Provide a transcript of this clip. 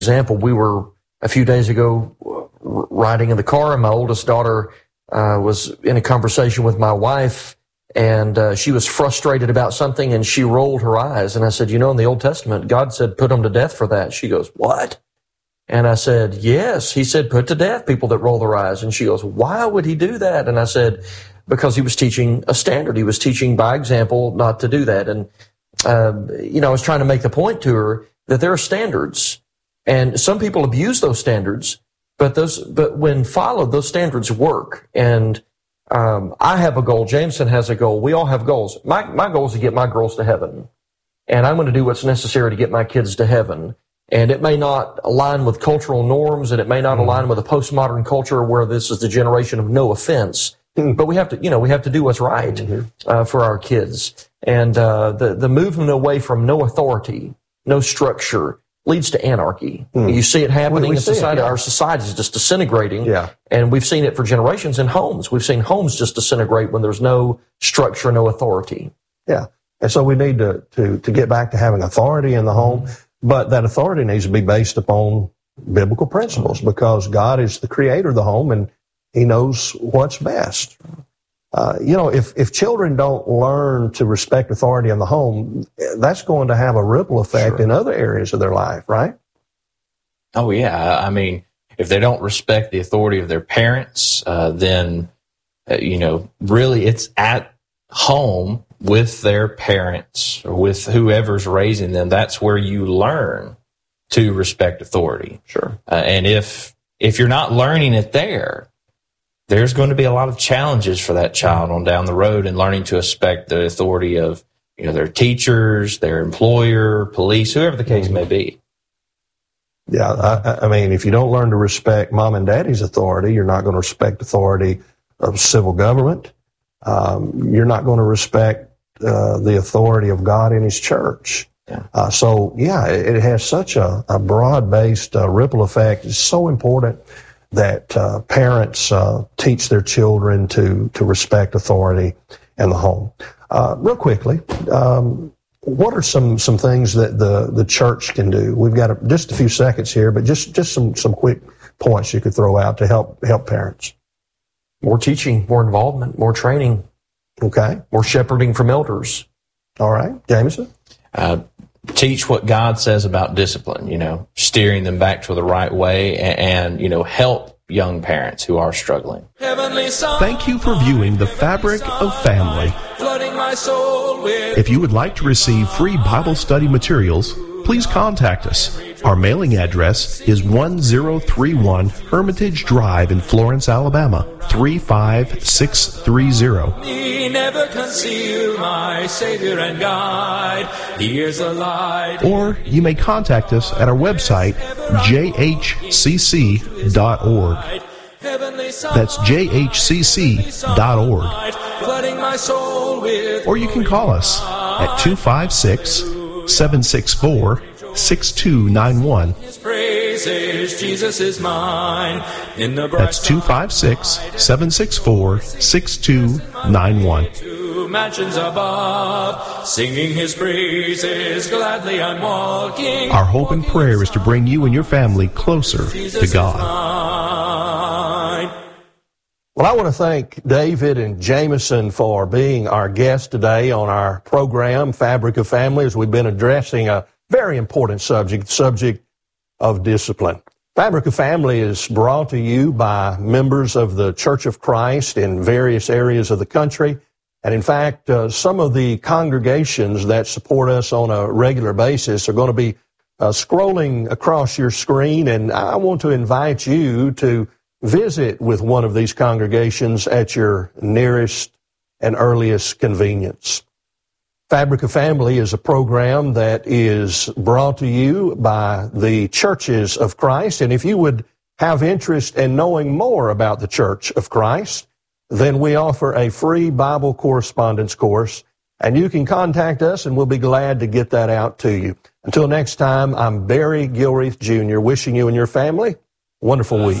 example, we were a few days ago riding in the car, and my oldest daughter was in a conversation with my wife, and she was frustrated about something, and she rolled her eyes. And I said, in the Old Testament, God said, put them to death for that. She goes, what? And I said, yes. He said, put to death people that roll their eyes. And she goes, why would he do that? And I said, because he was teaching a standard. He was teaching by example not to do that. And, I was trying to make the point to her that there are standards, and some people abuse those standards, but when followed, those standards work. And I have a goal. Jameson has a goal. We all have goals. My goal is to get my girls to heaven, and I'm going to do what's necessary to get my kids to heaven. And it may not align with cultural norms, and it may not align with a postmodern culture where this is the generation of no offense. But we have to do what's right for our kids. And the movement away from no authority, no structure, leads to anarchy. You see it happening in society. Our society is just disintegrating. Yeah. And we've seen it for generations in homes. We've seen homes just disintegrate when there's no structure, no authority. Yeah. And so we need to get back to having authority in the home, but that authority needs to be based upon biblical principles, because God is the creator of the home and he knows what's best. If children don't learn to respect authority in the home, that's going to have a ripple effect in other areas of their life, right? Oh, yeah. I mean, if they don't respect the authority of their parents, then, really it's at home with their parents or with whoever's raising them. That's where you learn to respect authority. Sure. And if you're not learning it there's going to be a lot of challenges for that child on down the road in learning to respect the authority of, their teachers, their employer, police, whoever the case may be. Yeah, I mean, if you don't learn to respect mom and daddy's authority, you're not going to respect authority of civil government. You're not going to respect the authority of God in his church. Yeah. It has such a broad-based ripple effect. It's so important that parents teach their children to respect authority in the home. Real quickly, what are some things that the church can do? We've got just a few seconds here, but just some quick points you could throw out to help parents. More teaching, more involvement, more training. Okay. More shepherding from elders. All right. Jameson? Teach what God says about discipline, steering them back to the right way, and help young parents who are struggling. Thank you for viewing The Fabric of Family. If you would like to receive free Bible study materials, please contact us. Our mailing address is 1031 Hermitage Drive in Florence, Alabama, 35630. Never conceal my Savior and guide. Here's a light. Or you may contact us at our website, jhcc.org. That's jhcc.org. Or you can call us at 256-764-6291. Jesus is mine. That's 256-764-6291. Mansions above, singing his praises, gladly I'm walking. Our hope and prayer is to bring you and your family closer to God. Well, I want to thank David and Jameson for being our guests today on our program, Fabric of Family, as we've been addressing a very important subject, the subject of discipline. Fabric of Family is brought to you by members of the Church of Christ in various areas of the country. And in fact, some of the congregations that support us on a regular basis are going to be scrolling across your screen. And I want to invite you to visit with one of these congregations at your nearest and earliest convenience. Fabric of Family is a program that is brought to you by the Churches of Christ. And if you would have interest in knowing more about the Church of Christ, then we offer a free Bible correspondence course, and you can contact us and we'll be glad to get that out to you. Until next time, I'm Barry Gilreath Jr., wishing you and your family a wonderful week.